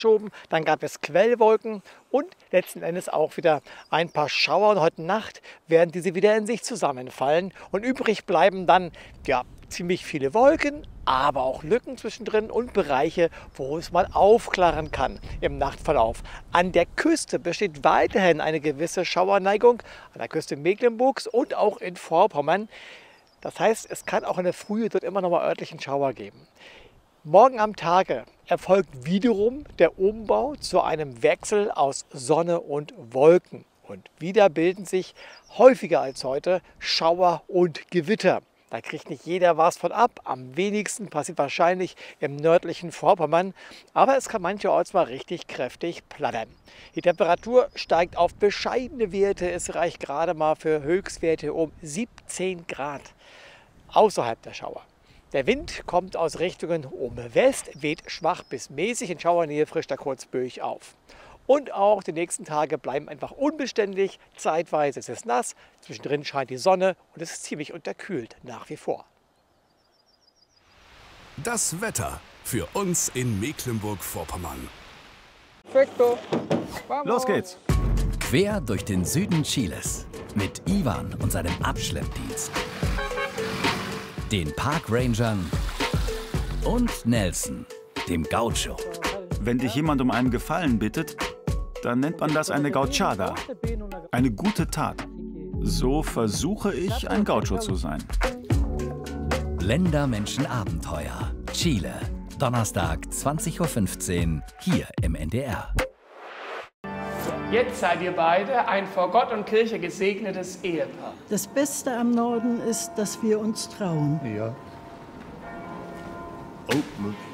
Dann gab es Quellwolken und letzten Endes auch wieder ein paar Schauer. Und heute Nacht werden diese wieder in sich zusammenfallen. Und übrig bleiben dann ja, ziemlich viele Wolken, aber auch Lücken zwischendrin und Bereiche, wo es mal aufklaren kann im Nachtverlauf. An der Küste besteht weiterhin eine gewisse Schauerneigung, an der Küste Mecklenburgs und auch in Vorpommern. Das heißt, es kann auch in der Frühe dort immer noch mal örtlichen Schauer geben. Morgen am Tage erfolgt wiederum der Umbau zu einem Wechsel aus Sonne und Wolken. Und wieder bilden sich häufiger als heute Schauer und Gewitter. Da kriegt nicht jeder was von ab. Am wenigsten passiert wahrscheinlich im nördlichen Vorpommern. Aber es kann mancherorts mal richtig kräftig plattern. Die Temperatur steigt auf bescheidene Werte. Es reicht gerade mal für Höchstwerte um 17 Grad außerhalb der Schauer. Der Wind kommt aus Richtungen um West, weht schwach bis mäßig, in Schauernähe frischt er kurz böig auf. Und auch die nächsten Tage bleiben einfach unbeständig, zeitweise ist es nass, zwischendrin scheint die Sonne und es ist ziemlich unterkühlt nach wie vor. Das Wetter für uns in Mecklenburg-Vorpommern. Los geht's! Quer durch den Süden Chiles mit Ivan und seinem Abschleppdienst, den Parkrangern und Nelson, dem Gaucho. Wenn dich jemand um einen Gefallen bittet, dann nennt man das eine Gauchada, eine gute Tat. So versuche ich, ein Gaucho zu sein. Ländermenschenabenteuer, Chile, Donnerstag 20:15 Uhr, hier im NDR. Jetzt seid ihr beide ein vor Gott und Kirche gesegnetes Ehepaar. Das Beste am Norden ist, dass wir uns trauen. Ja. Oh,